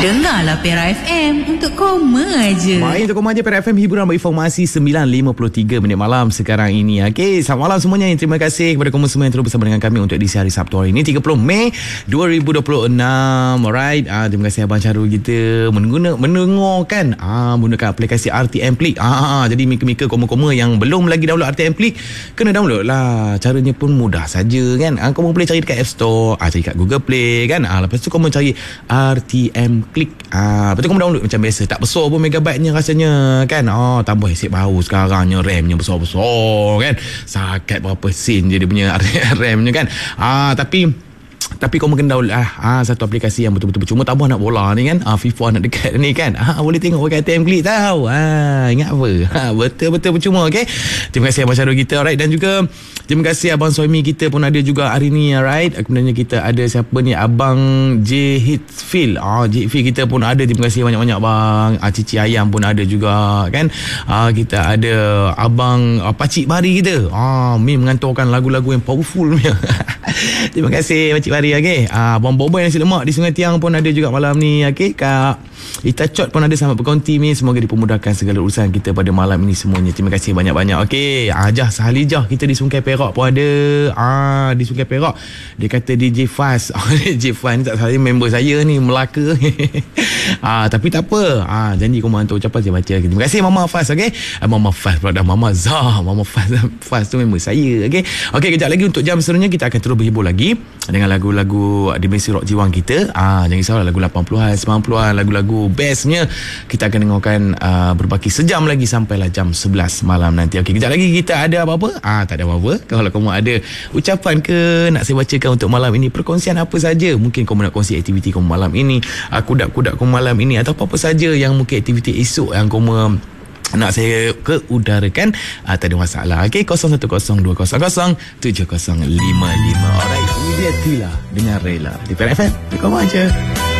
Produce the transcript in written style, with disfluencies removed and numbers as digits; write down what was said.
Dengarlah Pera FM untuk koma aje. Main untuk koma aje. Pera FM, hiburan berinformasi 9.53 minit malam sekarang ini. Okey, selamat malam semuanya. Terima kasih kepada koma semua yang terus bersama dengan kami untuk edisi hari Sabtu hari ini 30 Mei 2026. Alright, terima kasih Abang Syarul kita menggunakan aplikasi RTM Click. Jadi mika-mika koma-koma yang belum lagi download RTM Click, kena download lah. Caranya pun mudah saja kan. Kau boleh cari dekat App Store, cari kat Google Play kan. Lepas tu kau cari RTM Click. Lepas tu kau download macam biasa. Tak besar pun megabyte-nya rasanya kan. Tambah asyik baru sekarangnya, RAM-nya besar-besar kan. Sakat berapa sen je dia punya RAM-nya kan. Tapi kau mungkin download satu aplikasi yang betul-betul percuma. Tambah nak bola ni kan, FIFA nak dekat ni kan, boleh tengok pakai RTM Click tahu. Ingat apa? Betul-betul percuma. Okay, terima kasih Abang Syarul kita. Alright, dan juga terima kasih Abang Suhaimi kita pun ada juga hari ni. Alright, kemudian kita ada siapa ni, Abang J Hitfield. J Hitfield kita pun ada. Terima kasih banyak-banyak bang. Cici Ayam pun ada juga kan. Kita ada Abang Pakcik Bari kita. Mi mengantarkan lagu-lagu yang powerful punya. Terima kasih Pakcik Bari. Okay, Abang Boboy nasi lemak di Sungai Tiang pun ada juga malam ni. Okay, Kak Ita Chot pun ada selamat berkonti ni. Semoga dipermudahkan segala urusan kita pada malam ini semuanya. Terima kasih banyak-banyak. Okay, Jah Sahalijah kita di Sungai Perak pun ada. Di Sungai Perak dia kata DJ Fast. DJ Fast ni tak salah member saya ni, Melaka. Tapi tak apa, janji kau hantar ucapan saya baca. Terima kasih Mama Fast. Okay, Mama Fast pula dah Mama Zah. Mama Fast tu member saya. Okay, kejap lagi untuk jam seterusnya kita akan terus berhibur lagi dengan lagu-lagu Dimensi Rock Jiwang kita. Jangan risau, lagu 80-an 90-an, lagu-lagu bestnya kita akan dengarkan berbaki sejam lagi sampailah jam 11 malam nanti. Okey, kejap lagi kita ada apa-apa? Tak ada apa-apa. Kalau kamu ada ucapan ke nak saya bacakan untuk malam ini, perkongsian apa saja, mungkin kamu nak kongsi aktiviti kamu malam ini, kudak-kudak kamu malam ini, atau apa-apa saja yang mungkin aktiviti esok yang kamu nak saya keudarakan, tak ada masalah. Okey, 0102007055. Alright, ini dia Tila dengan Rela di PRFM. Kamu aja.